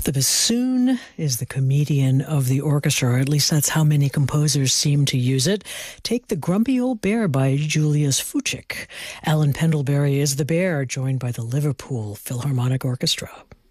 The bassoon is the comedian of the orchestra, or at least that's how many composers seem to use it. Take The Grumpy Old Bear by Julius Fuchik. Alan Pendlebury is the bear, joined by the Liverpool Philharmonic Orchestra.